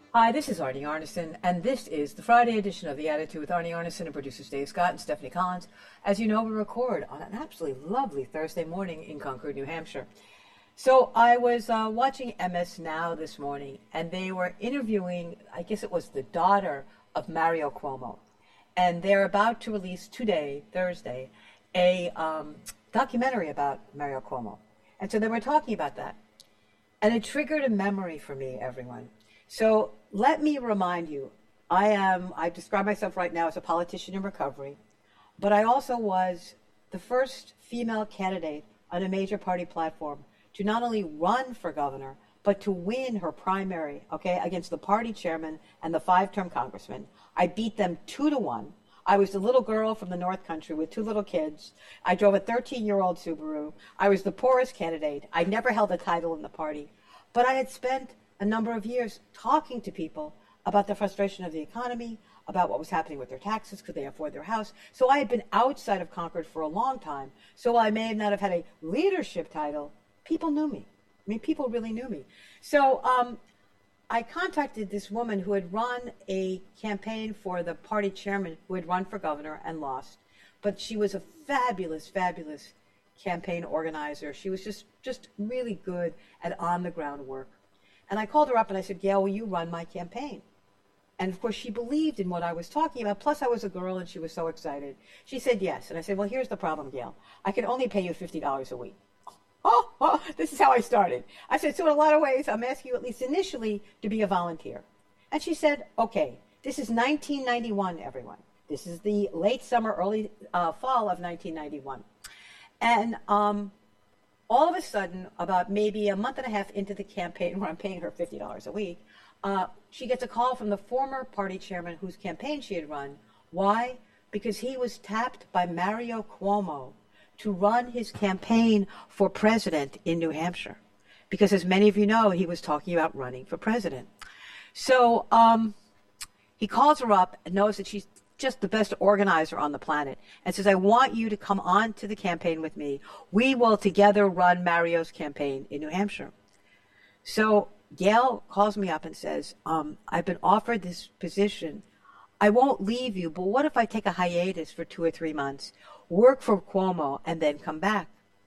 Hi, this is Arnie Arneson, and this is the Friday edition of The Attitude with Arnie Arneson and producers Dave Scott and Stephanie Collins. As you know, we record on an absolutely lovely Thursday morning in Concord, New Hampshire. So I was watching MS Now this morning, and they were interviewing, I guess it was the daughter of Mario Cuomo. And they're about to release today, Thursday, a documentary about Mario Cuomo. And so they were talking about that. And it triggered a memory for me, everyone. So let me remind you, I describe myself right now as a politician in recovery, but I also was the first female candidate on a major party platform to not only run for governor, but to win her primary, against the party chairman and the 5-term congressman. I beat them 2-1. I was the little girl from the North Country with 2 little kids. I drove a 13-year-old Subaru. I was the poorest candidate. I never held a title in the party, but I had spent a number of years talking to people about the frustration of the economy, about what was happening with their taxes, could they afford their house. So I had been outside of Concord for a long time. So while I may not have had a leadership title, people knew me. I mean, people really knew me. So I contacted this woman who had run a campaign for the party chairman who had run for governor and lost. But she was a fabulous, fabulous campaign organizer. She was just really good at on-the-ground work. And I called her up and I said, Gail, will you run my campaign? And of course, she believed in what I was talking about. Plus, I was a girl and she was so excited. She said yes. And I said, well, here's the problem, Gail. I can only pay you $50 a week. Oh, this is how I started. I said, so in a lot of ways, I'm asking you at least initially to be a volunteer. And she said, okay, this is 1991, everyone. This is the late summer, early fall of 1991. And all of a sudden, about maybe a month and a half into the campaign, where I'm paying her $50 a week, she gets a call from the former party chairman whose campaign she had run. Why? Because he was tapped by Mario Cuomo to run his campaign for president in New Hampshire. Because as many of you know, he was talking about running for president. So he calls her up and knows that she's just the best organizer on the planet and says, I want you to come on to the campaign with me. We will together run Mario's campaign in New Hampshire. So Gail calls me up and says, I've been offered this position. I won't leave you, but what if I take a hiatus for 2 or 3 months, work for Cuomo, and then come back?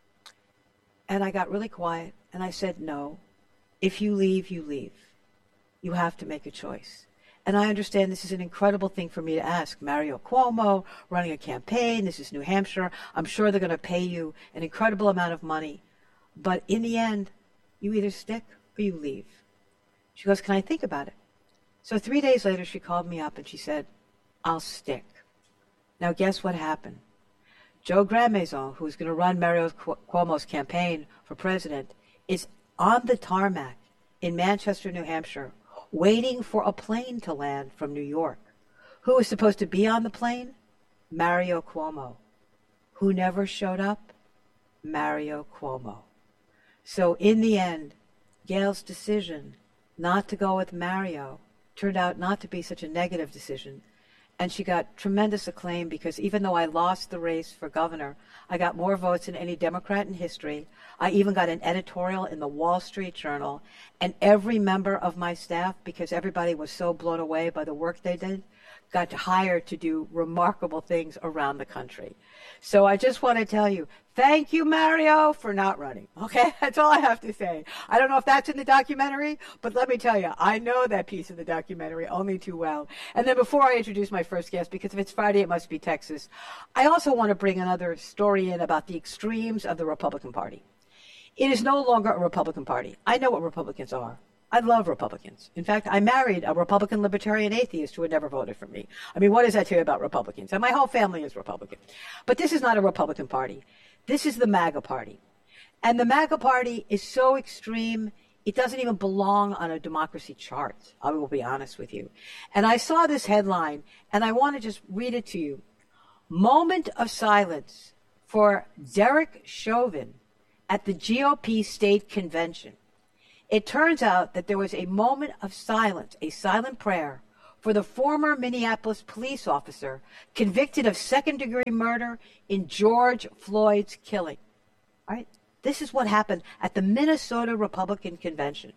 And I got really quiet and I said, no, if you leave, you leave. You have to make a choice. And I understand this is an incredible thing for me to ask. Mario Cuomo running a campaign. This is New Hampshire. I'm sure they're going to pay you an incredible amount of money. But in the end, you either stick or you leave. She goes, can I think about it? So 3 days later, she called me up and she said, I'll stick. Now, guess what happened? Joe Grandmaison, who's going to run Mario Cuomo's campaign for president, is on the tarmac in Manchester, New Hampshire, waiting for a plane to land from New York. Who was supposed to be on the plane? Mario Cuomo. Who never showed up? Mario Cuomo. So in the end, Gail's decision not to go with Mario turned out not to be such a negative decision. And she got tremendous acclaim because even though I lost the race for governor, I got more votes than any Democrat in history. I even got an editorial in the Wall Street Journal. And every member of my staff, because everybody was so blown away by the work they did, got hired to do remarkable things around the country. So I just want to tell you, thank you, Mario, for not running. Okay, that's all I have to say. I don't know if that's in the documentary, but let me tell you, I know that piece of the documentary only too well. And then before I introduce my first guest, because if it's Friday, it must be Texas, I also want to bring another story in about the extremes of the Republican Party. It is no longer a Republican Party. I know what Republicans are. I love Republicans. In fact, I married a Republican libertarian atheist who had never voted for me. I mean, what does that tell you about Republicans? And my whole family is Republican. But this is not a Republican Party. This is the MAGA Party. And the MAGA Party is so extreme, it doesn't even belong on a democracy chart. I will be honest with you. And I saw this headline, and I want to just read it to you. Moment of silence for Derek Chauvin at the GOP state convention. It turns out that there was a moment of silence, a silent prayer, for the former Minneapolis police officer convicted of second-degree murder in George Floyd's killing. All right? This is what happened at the Minnesota Republican Convention.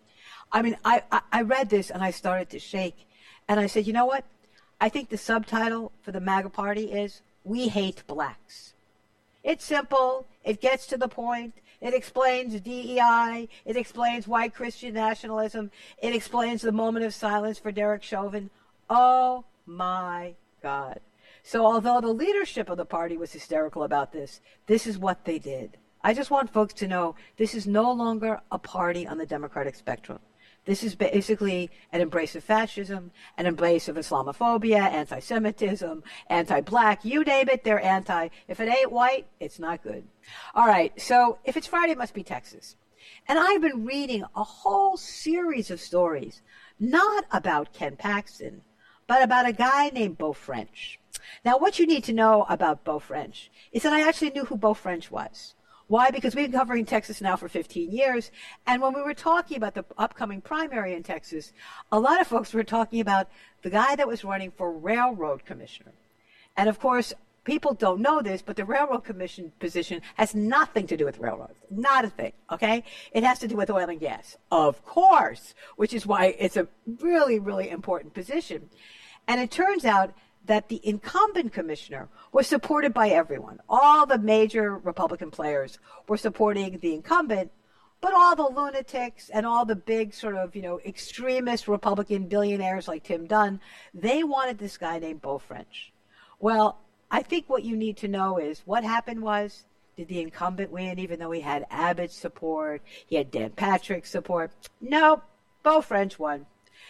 I mean, I read this and I started to shake. And I said, you know what? I think the subtitle for the MAGA party is "We Hate Blacks." It's simple. It gets to the point. It explains DEI. It explains white Christian nationalism. It explains the moment of silence for Derek Chauvin. Oh, my God. So although the leadership of the party was hysterical about this is what they did. I just want folks to know this is no longer a party on the Democratic spectrum. This is basically an embrace of fascism, an embrace of Islamophobia, anti-Semitism, anti-black, you name it, they're anti. If it ain't white, it's not good. All right, so if it's Friday, it must be Texas. And I've been reading a whole series of stories, not about Ken Paxton, but about a guy named Beau French. Now, what you need to know about Beau French is that I actually knew who Beau French was. Why? Because we've been covering Texas now for 15 years. And when we were talking about the upcoming primary in Texas, a lot of folks were talking about the guy that was running for railroad commissioner. And of course, people don't know this, but the railroad commission position has nothing to do with railroads. Not a thing, okay? It has to do with oil and gas, of course, which is why it's a really, really important position. And it turns out that the incumbent commissioner was supported by everyone. All the major Republican players were supporting the incumbent, but all the lunatics and all the big sort of, extremist Republican billionaires like Tim Dunn, they wanted this guy named Beau French. Well, I think what you need to know is what happened was, did the incumbent win even though he had Abbott's support, he had Dan Patrick's support? No, Beau French won.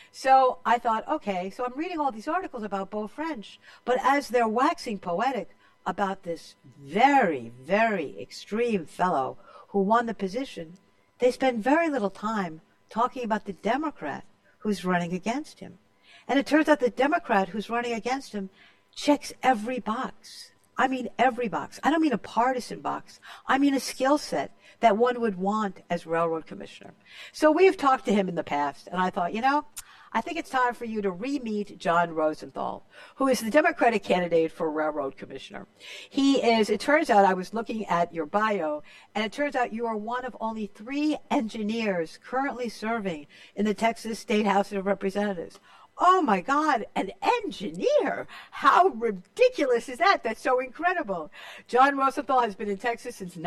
So I thought, okay, so I'm reading all these articles about Beau French, but as they're waxing poetic about this very, very extreme fellow who won the position, they spend very little time talking about the Democrat who's running against him. And it turns out the Democrat who's running against him checks every box. I mean every box. I don't mean a partisan box. I mean a skill set that one would want as railroad commissioner. So we've talked to him in the past, and I thought, I think it's time for you to re-meet John Rosenthal, who is the Democratic candidate for railroad commissioner. He is, it turns out, I was looking at your bio, and it turns out you are one of only 3 engineers currently serving in the Texas State House of Representatives. Oh my God, an engineer! How ridiculous is that? That's so incredible. John Rosenthal has been in Texas since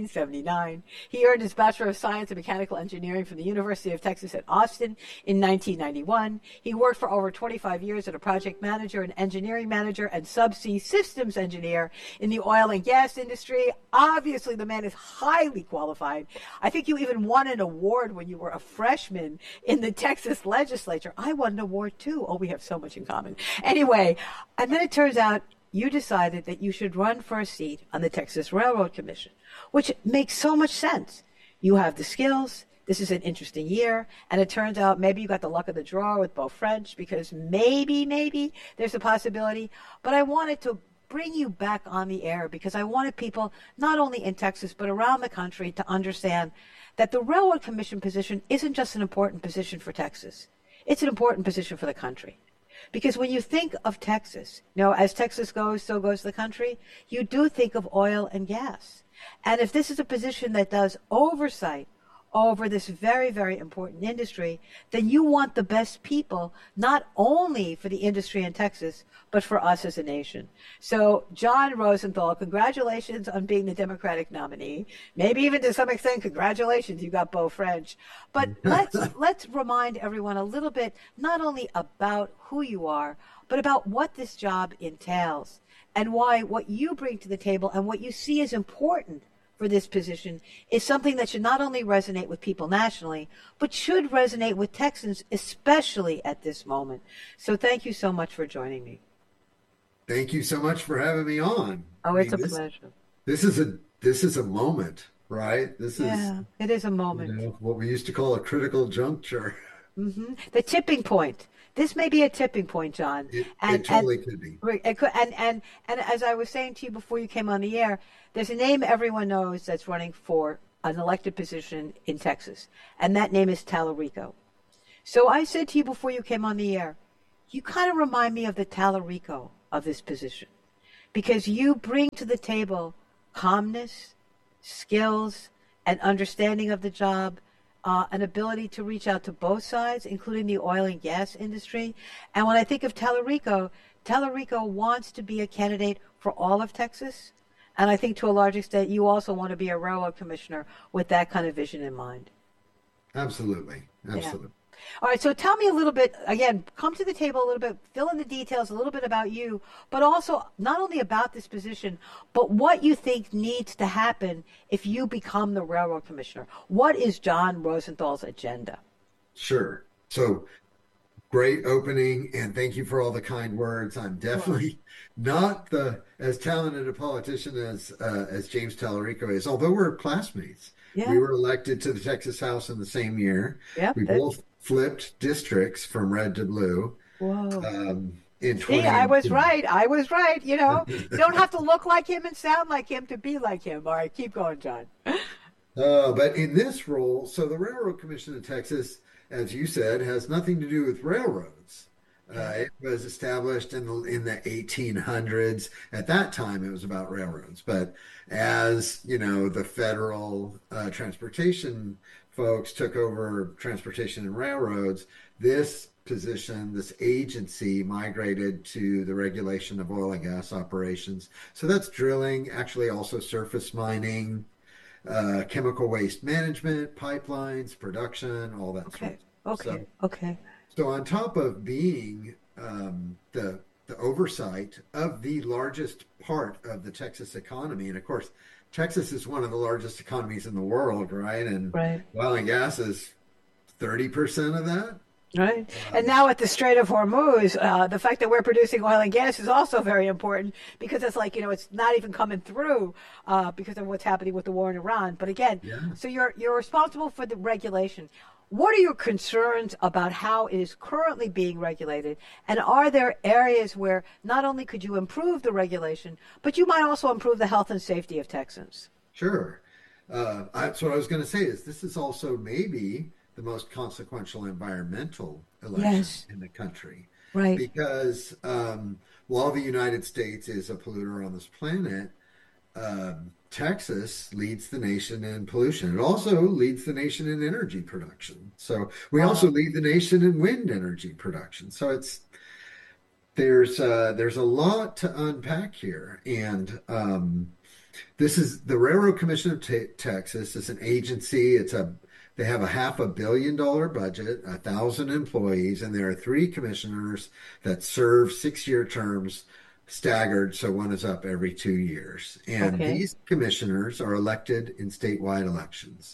1979. He earned his Bachelor of Science in Mechanical Engineering from the University of Texas at Austin in 1991. He worked for over 25 years as a project manager, an engineering manager, and subsea systems engineer in the oil and gas industry. Obviously, the man is highly qualified. I think you even won an award when you were a freshman in the Texas legislature. I won an award too. Oh, we have so much in common. Anyway, and then it turns out you decided that you should run for a seat on the Texas Railroad Commission, which makes so much sense. You have the skills. This is an interesting year. And it turns out maybe you got the luck of the draw with Beau French because maybe there's a possibility. But I wanted to bring you back on the air because I wanted people, not only in Texas, but around the country to understand that the Railroad Commission position isn't just an important position for Texas. It's an important position for the country. Because when you think of Texas, as Texas goes, so goes the country, you do think of oil and gas. And if this is a position that does oversight over this very, very important industry, then you want the best people, not only for the industry in Texas, but for us as a nation. So, John Rosenthal, congratulations on being the Democratic nominee. Maybe even to some extent, congratulations, you got Beau French. But let's remind everyone a little bit, not only about who you are, but about what this job entails and why what you bring to the table and what you see as important for this position is something that should not only resonate with people nationally, but should resonate with Texans, especially at this moment. So thank you so much for joining me. Thank you so much for having me on. Oh, it's a pleasure. This is a moment, right? It is a moment. What we used to call a critical juncture. Mm-hmm. The tipping point. This may be a tipping point, John. It totally could be. It could, and as I was saying to you before you came on the air, there's a name everyone knows that's running for an elected position in Texas, and that name is Tallarico. So I said to you before you came on the air, you kind of remind me of the Tallarico of this position, because you bring to the table calmness, skills, and understanding of the job, an ability to reach out to both sides, including the oil and gas industry. And when I think of Tellerico wants to be a candidate for all of Texas. And I think to a large extent, you also want to be a railroad commissioner with that kind of vision in mind. Absolutely. Yeah. Absolutely. All right, so tell me a little bit, again, come to the table a little bit, fill in the details a little bit about you, but also not only about this position, but what you think needs to happen if you become the railroad commissioner. What is John Rosenthal's agenda? Sure. So great opening, and thank you for all the kind words. I'm definitely not as talented a politician as James Tallarico is, although we're classmates. Yeah. We were elected to the Texas House in the same year. Yeah. We both flipped districts from red to blue. Whoa. In See, I was right. I was right. You know, you don't have to look like him and sound like him to be like him. All right, keep going, John. But in this role, so the Railroad Commission of Texas, as you said, has nothing to do with railroads. It was established in the 1800s. At that time, it was about railroads. But as you know, the federal transportation folks took over transportation and railroads, this position, this agency migrated to the regulation of oil and gas operations. So that's drilling, actually also surface mining, chemical waste management, pipelines, production, all that sort of stuff. Okay. So on top of being the oversight of the largest part of the Texas economy, and of course, Texas is one of the largest economies in the world, right? And oil and gas is 30% of that. Right. And now at the Strait of Hormuz, the fact that we're producing oil and gas is also very important because it's like, it's not even coming through because of what's happening with the war in Iran. But again, so you're responsible for the regulation. What are your concerns about how it is currently being regulated? And are there areas where not only could you improve the regulation, but you might also improve the health and safety of Texans? Sure. That's what I was going to say is this is also maybe the most consequential environmental election in the country. Right. Because while the United States is a polluter on this planet, Texas leads the nation in pollution. It also leads the nation in energy production. So we also lead the nation in wind energy production. So there's a lot to unpack here. And this is the Railroad Commission of Texas. It's an agency. They have a $500 million budget, 1,000 employees, and there are 3 commissioners that serve 6-year terms staggered, so one is up every 2 years. And these commissioners are elected in statewide elections.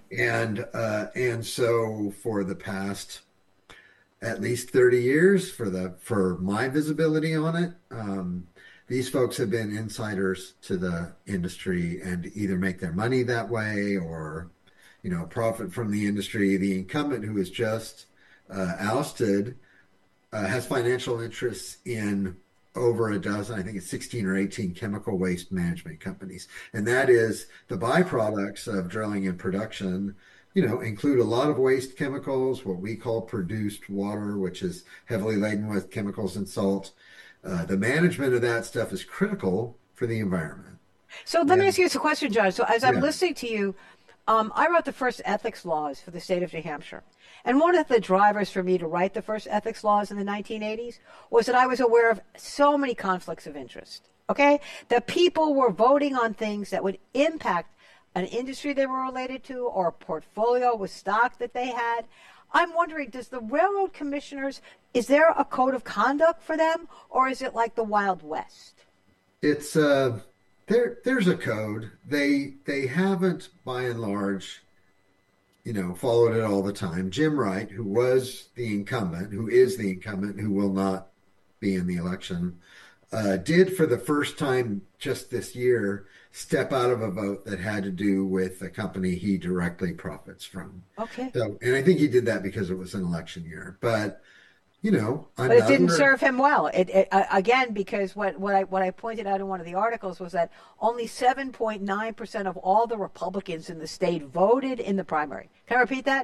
And so for the past at least 30 years, for my visibility on it, these folks have been insiders to the industry and either make their money that way or profit from the industry. The incumbent who is just ousted has financial interests in over a dozen, I think it's 16 or 18 chemical waste management companies. And that is the byproducts of drilling and production, include a lot of waste chemicals, what we call produced water, which is heavily laden with chemicals and salt. The management of that stuff is critical for the environment. So let me ask you a question, John. So as I'm listening to you, I wrote the first ethics laws for the state of New Hampshire. And one of the drivers for me to write the first ethics laws in the 1980s was that I was aware of so many conflicts of interest, that people were voting on things that would impact an industry they were related to or a portfolio with stock that they had. I'm wondering, does the railroad commissioners, is there a code of conduct for them, or is it like the Wild West? It's there's a code. They haven't, by and large, followed it all the time. Jim Wright, who is the incumbent, who will not be in the election, did for the first time just this year step out of a vote that had to do with a company he directly profits from. So, and I think he did that because it was an election year. But but it didn't serve him well. Again, because what I pointed out in one of the articles was that only 7.9% of all the Republicans in the state voted in the primary. Can I repeat that?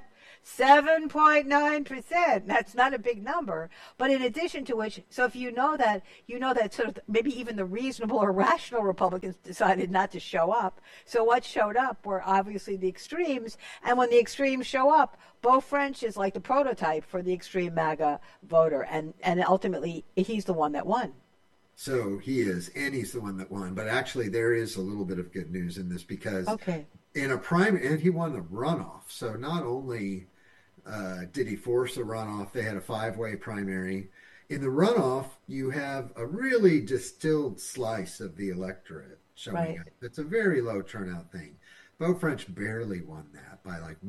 7.9%. That's not a big number. But in addition to which, so if you know that sort of maybe even the reasonable or rational Republicans decided not to show up. So what showed up were obviously the extremes. And when the extremes show up, Beau French is like the prototype for the extreme MAGA voter. And ultimately, he's the one that won. So he is, and he's the one that won. But actually, there is a little bit of good news in this because Okay. in a primary, and he won the runoff. So not only did he force a runoff, they had a five-way primary. In the runoff, you have a really distilled slice of the electorate showing Right. up. It's a very low turnout thing. Beau French barely won that by like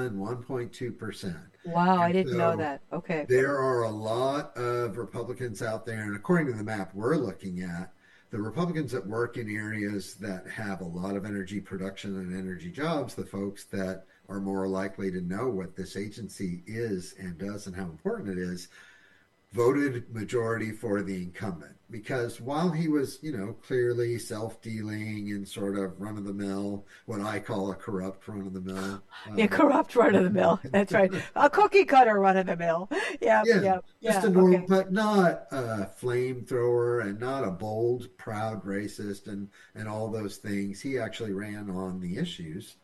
1.2%. Wow, I And didn't know so that. Okay. there are a lot of Republicans out there, and according to the map we're looking at, the Republicans that work in areas that have a lot of energy production and energy jobs, the folks that are more likely to know what this agency is and does and how important it is, voted majority for the incumbent because while he was, clearly self-dealing and sort of run-of-the-mill, what I call a corrupt run-of-the-mill, Yeah, corrupt run of the mill. That's right. A cookie cutter run of the mill. Yeah, yeah, yeah, just yeah. a normal, Okay. but not a flamethrower and not a bold, proud racist and all those things. He actually ran on the issues,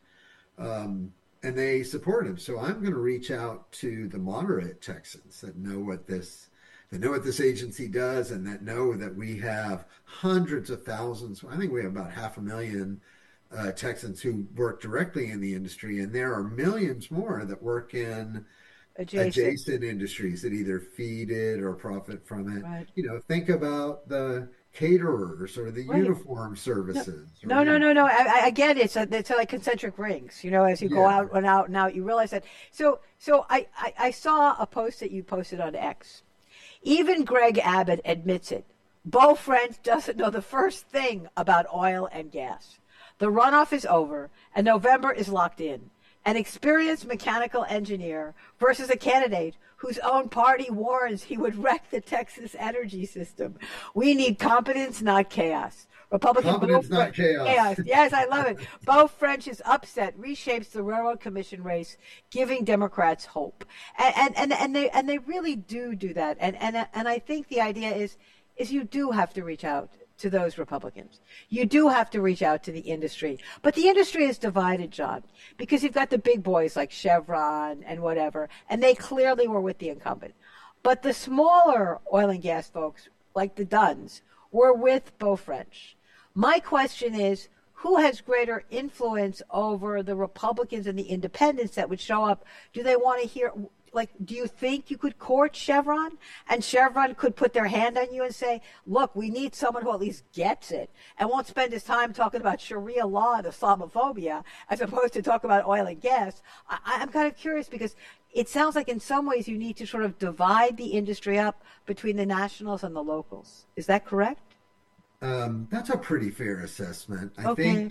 and they support him. So I'm going to reach out to the moderate Texans that know what this agency does and that know that we have hundreds of thousands. I think we have about 500,000 Texans who work directly in the industry, and there are millions more that work in Adjacent. adjacent industries that either feed it or profit from it. Right. Think about the caterers or the Right. uniform No, services or no, no, no, no. Again, it's like concentric rings. As you go yeah. out and out and out, you realize that. So I saw a post that you posted on X. Even Greg Abbott admits it. Beau French doesn't know the first thing about oil and gas. The runoff is over, and November is locked in. An experienced mechanical engineer versus a candidate whose own party warns he would wreck the Texas energy system. We need competence, not chaos. Republican Beau Competence, not chaos. chaos. Yes, I love it. Beau French's upset reshapes the Railroad Commission race, giving Democrats hope. And they really do that. And I think the idea is you do have to reach out to those Republicans. You do have to reach out to the industry. But the industry is divided, John, because you've got the big boys like Chevron and whatever, and they clearly were with the incumbent. But the smaller oil and gas folks, like the Duns, were with Beau French. My question is, who has greater influence over the Republicans and the independents that would show up? Do they want to hear, do you think you could court Chevron? And Chevron could put their hand on you and say, look, we need someone who at least gets it and won't spend his time talking about Sharia law and Islamophobia as opposed to talk about oil and gas. I'm kind of curious because it sounds like in some ways you need to sort of divide the industry up between the nationals and the locals. Is that correct? That's a pretty fair assessment. I Okay. think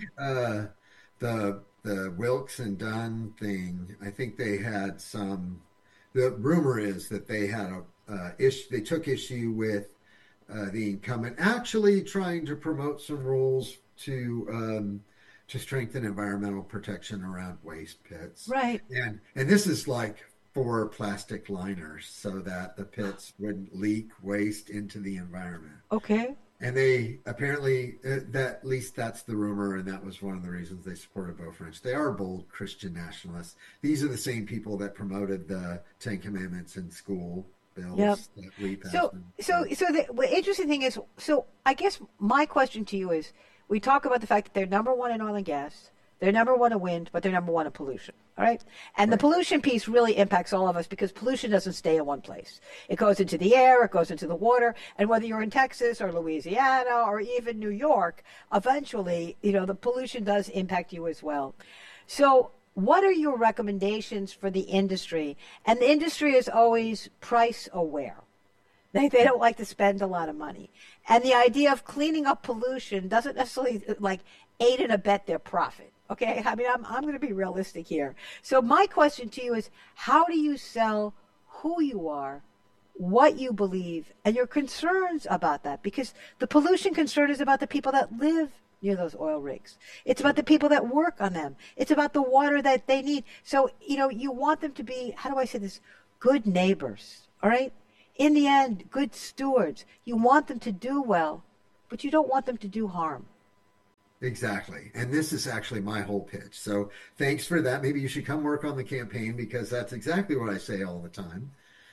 the Wilkes and Dunn thing. I think they had some. The rumor is that they had a issue. They took issue with the incumbent actually trying to promote some rules to strengthen environmental protection around waste pits, Right. and this is like for plastic liners so that the pits wouldn't leak waste into the environment. Okay. And they apparently that at least that's the rumor, and that was one of the reasons they supported Beau French. They are bold Christian nationalists. These are the same people that promoted the Ten Commandments in school Yep. bills that we passed. So, the interesting thing is, I guess my question to you is, we talk about the fact that they're number one in oil and gas, they're number one in wind, but they're number one in pollution. All right, and the Right. pollution piece really impacts all of us because pollution doesn't stay in one place. It goes into the air, it goes into the water, and whether you're in Texas or Louisiana or even New York, eventually, the pollution does impact you as well. So, what are your recommendations for the industry? And the industry is always price aware. They don't like to spend a lot of money. And the idea of cleaning up pollution doesn't necessarily aid and abet their profit. Okay, I mean, I'm going to be realistic here. So my question to you is, how do you sell who you are, what you believe, and your concerns about that? Because the pollution concern is about the people that live near those oil rigs. It's about the people that work on them. It's about the water that they need. So, you want them to be, how do I say this? Good neighbors, all right? In the end, good stewards. You want them to do well, but you don't want them to do harm. Exactly. And this is actually my whole pitch. So thanks for that. Maybe you should come work on the campaign because that's exactly what I say all the time.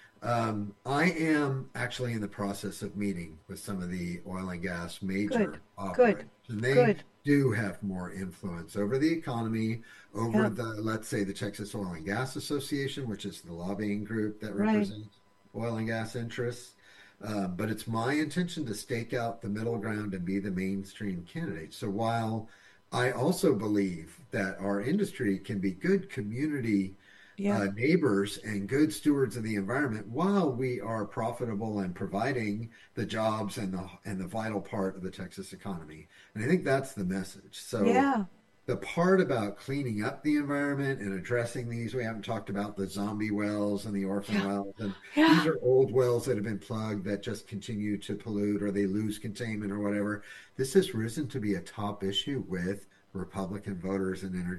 I am actually in the process of meeting with some of the oil and gas major Good, operators, good, and they good. do have more influence over the economy, over Yeah, the, let's say, the Texas Oil and Gas Association, which is the lobbying group that right. represents oil and gas interests. But it's my intention to stake out the middle ground and be the mainstream candidate. So while I also believe that our industry can be good community Yeah, neighbors and good stewards of the environment while we are profitable and providing the jobs and the vital part of the Texas economy. And I think that's the message. So yeah, the part about cleaning up the environment and addressing these, we haven't talked about the zombie wells and the orphan yeah, wells. And these yeah. are old wells that have been plugged that just continue to pollute or they lose containment or whatever. This has risen to be a top issue with Republican voters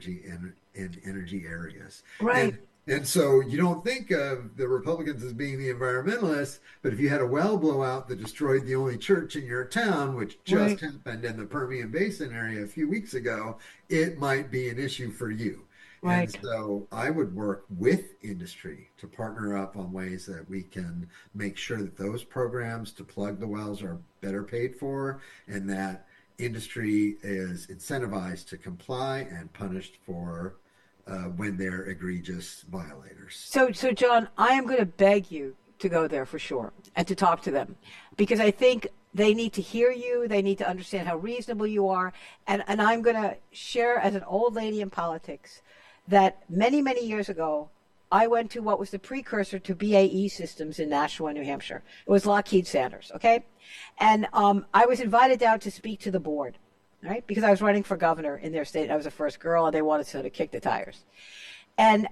in energy areas. Right, And so you don't think of the Republicans as being the environmentalists, but if you had a well blowout that destroyed the only church in your town, which just right, happened in the Permian Basin area a few weeks ago, it might be an issue for you. And right. so I would work with industry to partner up on ways that we can make sure that those programs to plug the wells are better paid for and that industry is incentivized to comply and punished for when they're egregious violators. So John, I am going to beg you to go there for sure and to talk to them because I think they need to hear you. They need to understand how reasonable you are. And I'm going to share as an old lady in politics that many, many years ago, I went to what was the precursor to BAE Systems in Nashua, New Hampshire. It was Lockheed Sanders, okay? And I was invited down to speak to the board, right? Because I was running for governor in their state. I was the first girl, and they wanted to sort of kick the tires. And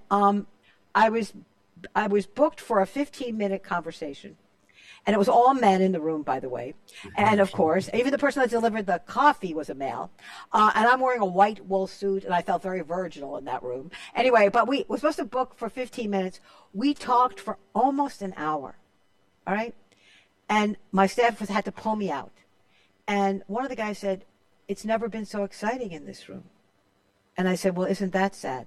I was I was booked for a 15-minute conversation. And it was all men in the room, by the way. And of course, even the person that delivered the coffee was a male. And I'm wearing a white wool suit, and I felt very virginal in that room. Anyway, but we were supposed to book for 15 minutes. We talked for almost an hour. All right. And my staff had to pull me out. And one of the guys said, "It's never been so exciting in this room." And I said, "Well, isn't that sad?"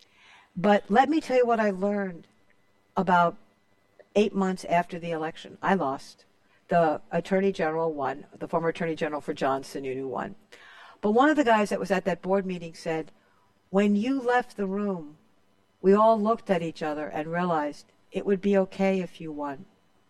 But let me tell you what I learned about 8 months after the election. I lost. The attorney general won. The former attorney general for John Sununu won. But one of the guys that was at that board meeting said, when you left the room, we all looked at each other and realized it would be okay if you won.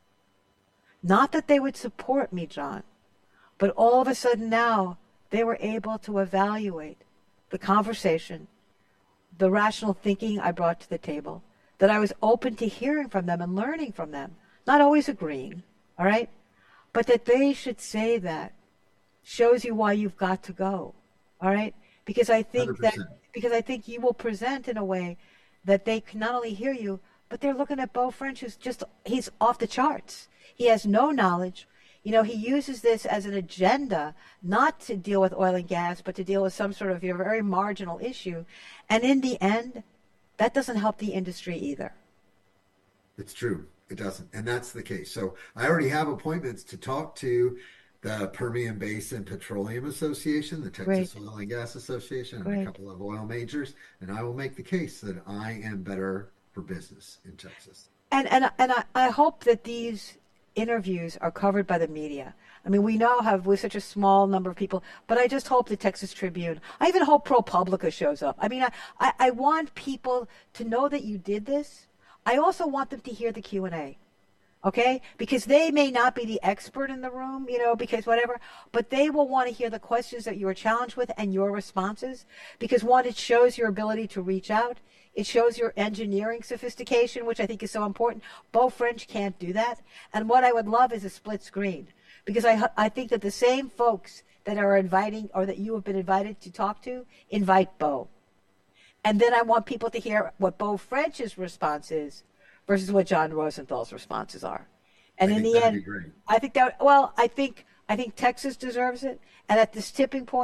Not that they would support me, John, but all of a sudden now they were able to evaluate the conversation, the rational thinking I brought to the table, that I was open to hearing from them and learning from them, not always agreeing, all right? But that they should say that shows you why you've got to go, all right? Because I think you will present in a way that they can not only hear you, but they're looking at Beau French who's he's off the charts. He has no knowledge. He uses this as an agenda, not to deal with oil and gas, but to deal with some sort of very marginal issue. And in the end, that doesn't help the industry either. It's true. It doesn't. And that's the case. So I already have appointments to talk to the Permian Basin Petroleum Association, the Texas Great, Oil and Gas Association, and a great. couple of oil majors. And I will make the case that I am better for business in Texas. And I hope that these interviews are covered by the media. I mean, we now have with such a small number of people, but I just hope the Texas Tribune, I even hope ProPublica shows up. I mean, I want people to know that you did this. I also want them to hear the Q&A. Okay? Because they may not be the expert in the room, because whatever, but they will want to hear the questions that you were challenged with and your responses. Because one, it shows your ability to reach out. It shows your engineering sophistication, which I think is so important. Beau French can't do that. And what I would love is a split screen. Because I think that the same folks that are inviting or that you have been invited to talk to, invite Beau. And then I want people to hear what Beau French's response is versus what John Rosenthal's responses are. And I in think the that'd be end, great. I think Texas deserves it. And at this tipping point,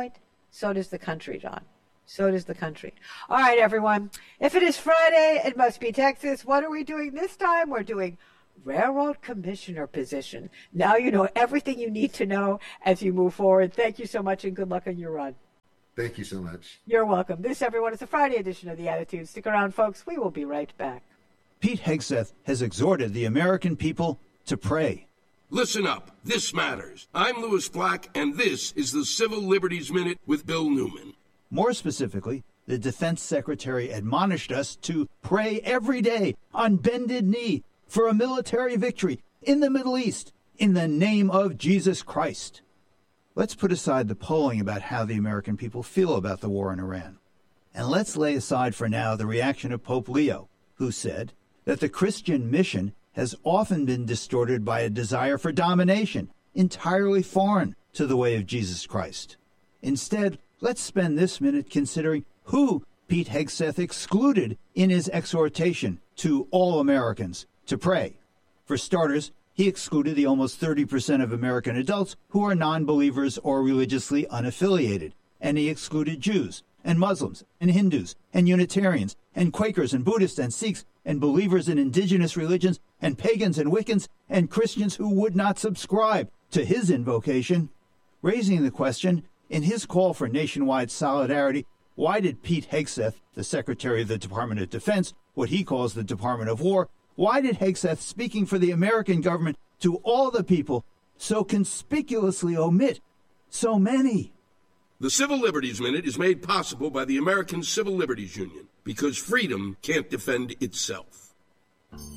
So does the country, John. So does the country. All right, everyone. If it is Friday, it must be Texas. What are we doing this time? We're doing Railroad Commissioner position. Now you know everything you need to know as you move forward. Thank you so much, and good luck on your run. Thank you so much. You're welcome. This, everyone, is the Friday edition of The Attitude. Stick around, folks. We will be right back. Pete Hegseth has exhorted the American people to pray. Listen up. This matters. I'm Louis Black, and this is the Civil Liberties Minute with Bill Newman. More specifically, the Defense Secretary admonished us to pray every day on bended knee for a military victory in the Middle East in the name of Jesus Christ. Let's put aside the polling about how the American people feel about the war in Iran. And let's lay aside for now the reaction of Pope Leo, who said that the Christian mission has often been distorted by a desire for domination, entirely foreign to the way of Jesus Christ. Instead, let's spend this minute considering who Pete Hegseth excluded in his exhortation to all Americans to pray. For starters, he excluded the almost 30% of American adults who are non-believers or religiously unaffiliated, and he excluded Jews and Muslims and Hindus and Unitarians and Quakers and Buddhists and Sikhs and believers in indigenous religions and pagans and Wiccans and Christians who would not subscribe to his invocation. Raising the question, in his call for nationwide solidarity, why did Pete Hegseth, the Secretary of the Department of Defense, what he calls the Department of War, why did Hegseth, speaking for the American government to all the people, so conspicuously omit so many? The Civil Liberties Minute is made possible by the American Civil Liberties Union, because freedom can't defend itself.